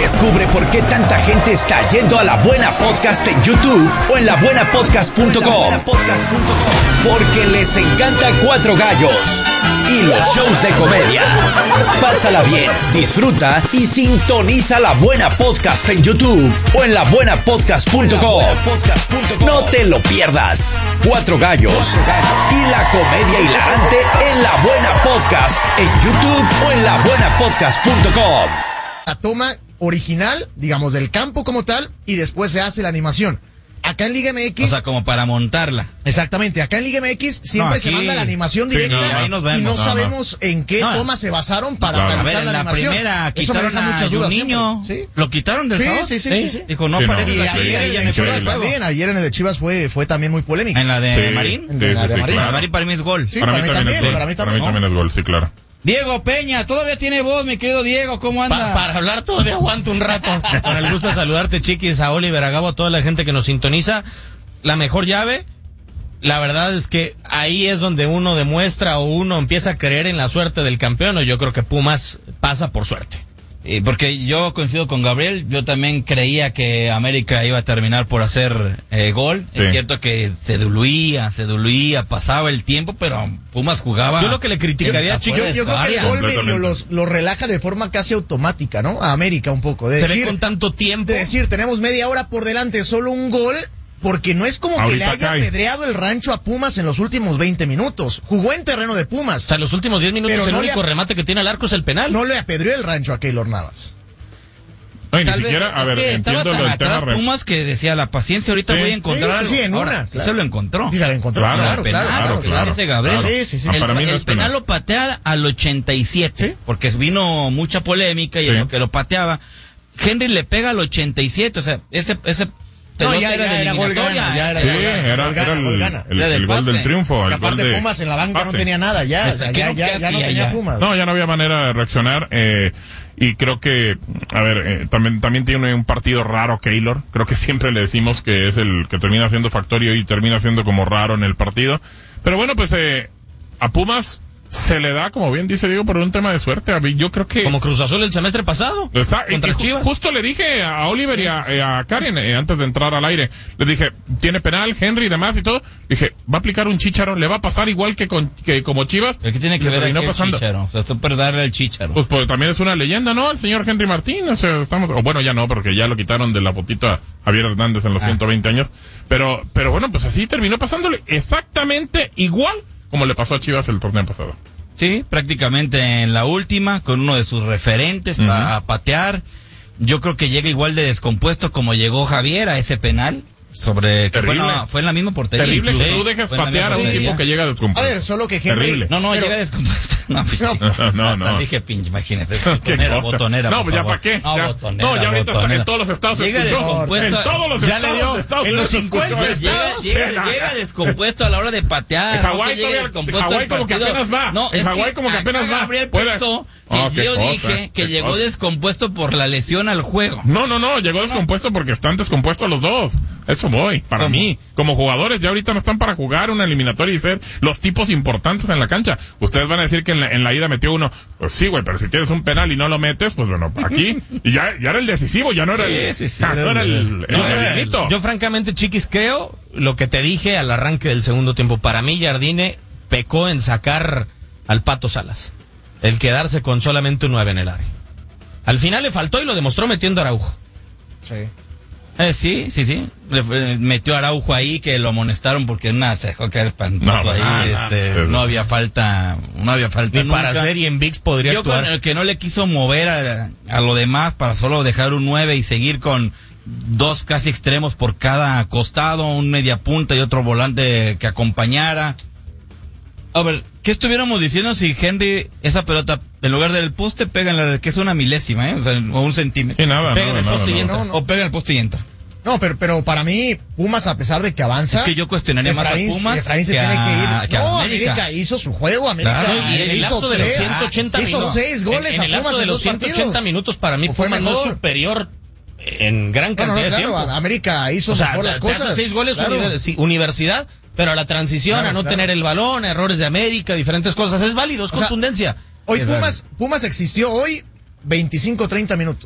Descubre por qué tanta gente está yendo a La Buena Podcast en YouTube o en labuenapodcast.com. Porque les encanta Cuatro Gallos y los shows de comedia. Pásala bien, disfruta y sintoniza La Buena Podcast en YouTube o en labuenapodcast.com. No te lo pierdas. Cuatro Gallos y la comedia hilarante en La Buena Podcast en YouTube o en labuenapodcast.com. La toma original, digamos, del campo como tal, y después se hace la animación. Acá en Liga MX... O sea, como para montarla. Exactamente, acá en Liga MX siempre se manda la animación directa, ahí nos vemos, y no sabemos en qué toma se basaron para realizar la animación. Primera eso me deja muchas dudas. Niño, ¿sí? ¿Lo quitaron del sábado? Sí. Dijo, no aparece Y ayer en el de Chivas también, ayer en el de Chivas fue también muy polémico. ¿En la de Marín? En la de Marín. Claro. Marín para mí es gol. Sí, para mí también. Para mí también es gol, sí, claro. Diego Peña, todavía tiene voz, mi querido Diego, ¿cómo anda? Para hablar todavía aguanto un rato. Con el gusto de saludarte, Chiquis, a Oliver, a Gabo, a toda la gente que nos sintoniza. La mejor llave, la verdad es que ahí es donde uno demuestra o uno empieza a creer en la suerte del campeón, o yo creo que Pumas pasa por suerte. Porque yo coincido con Gabriel, yo también creía que América iba a terminar por hacer gol. Sí. Es cierto que se diluía, pasaba el tiempo, pero Pumas jugaba. Yo lo que le criticaría, yo creo que el gol medio lo relaja de forma casi automática, ¿no? A América un poco. Se ve con tanto tiempo. De decir, tenemos media hora por delante, solo un gol. Porque no es como ahorita que le haya apedreado el rancho a Pumas en los últimos 20 minutos. Jugó en terreno de Pumas. O sea, en los últimos 10 minutos pero el único remate que tiene al arco es el penal. No le apedreó el rancho a Keylor Navas. No, ni siquiera, a ver, entiendo lo del tema Pumas que decía la paciencia, ahorita voy a encontrar algo. Sí, en una. Ahora, claro. Se lo encontró. Sí, se lo encontró. Claro. Dice Gabriel. Claro. El penal lo patea al 87, ¿sí? Porque vino mucha polémica y en lo que lo pateaba. Henry le pega al 87, o sea, ese ya era gol gana, el gol del triunfo. Aparte Pumas en la banca no tenía nada, ya no tenía Pumas. No, ya no había manera de reaccionar, y creo que, a ver, también tiene un partido raro Keylor, creo que siempre le decimos que es el que termina siendo factorio y termina siendo como raro en el partido, pero bueno, pues a Pumas se le da, como bien dice Diego, por un tema de suerte. Yo creo que... Como Cruz Azul el semestre pasado. Exacto. Contra Chivas. Justo le dije a Oliver y a Karen, antes de entrar al aire, les dije, tiene penal, Henry y demás y todo. Dije, va a aplicar un chícharo, le va a pasar igual que como Chivas. ¿Qué tiene que ver aquí el chícharo? O sea, esto para darle el chícharo. Pues también es una leyenda, ¿no? El señor Henry Martín, o sea, bueno, ya no, porque ya lo quitaron de la fotito a Javier Hernández en los 120 años. Pero bueno, pues así terminó pasándole exactamente igual como le pasó a Chivas el torneo pasado. Sí, prácticamente en la última, con uno de sus referentes para patear. Yo creo que llega igual de descompuesto como llegó Javier a ese penal. Fue en la misma portería. Terrible que tú dejes patear a un tipo que llega descompuesto. A ver, solo que Henry... Llega descompuesto. No. Dije, pinche, imagínate. Botonera, no, pues ya para qué. Ya ahorita están en todos los estados. Llega descompuesto. En todos los estados. En los 50 llega descompuesto a la hora de patear. En Hawái como que apenas va. En Hawái como que apenas va. Yo dije que llegó descompuesto por la lesión al juego. No, llegó descompuesto porque están descompuestos los dos. Eso voy, para mí. Como jugadores ya ahorita no están para jugar una eliminatoria y ser los tipos importantes en la cancha. Ustedes van a decir que en la ida metió uno. Pues sí, güey, pero si tienes un penal y no lo metes, pues bueno, aquí ya era el decisivo, ya no era el Jardinito. Yo francamente, Chiquis, creo lo que te dije al arranque del segundo tiempo. Para mí, Jardine pecó en sacar al Pato Salas. El quedarse con solamente un 9 en el área. Al final le faltó y lo demostró metiendo a Araujo. Sí. Sí. Metió a Araujo ahí, que lo amonestaron porque se dejó caer espantoso ahí. No había falta ni nunca. Para hacer y en ViX podría actuar. Con el que no le quiso mover a lo demás para solo dejar un 9 y seguir con dos casi extremos por cada costado, un media punta y otro volante que acompañara. A ver, ¿qué estuviéramos diciendo si Henry, esa pelota, en lugar del poste, pega en la que es una milésima, o sea, o un centímetro? Sí, nada, pega en el poste y entra, o pega en el poste y entra. No, pero para mí, Pumas, a pesar de que avanza... Es que yo cuestionaría más a Pumas Efraín se tiene que ir. No, América hizo su juego, América y en el lapso de los 180 minutos... Hizo 6 goles en el lapso de los 180 minutos, para mí, Pumas no es superior en gran cantidad de tiempo. América hizo mejor las cosas. Hace 6 goles, Universidad... Pero a la transición, a no tener el balón, errores de América, diferentes cosas, es válido, es contundencia. Hoy Pumas existió hoy 25-30 minutos.